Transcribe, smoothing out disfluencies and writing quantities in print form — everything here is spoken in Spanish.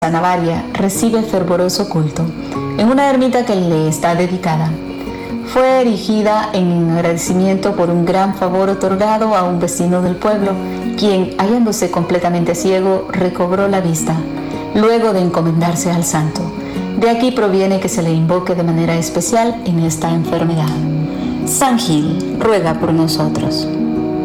Sanavaria recibe fervoroso culto en una ermita que le está dedicada. Fue erigida en agradecimiento por un gran favor otorgado a un vecino del pueblo, quien, hallándose completamente ciego, recobró la vista, luego de encomendarse al santo. De aquí proviene que se le invoque de manera especial en esta enfermedad. San Gil, ruega por nosotros.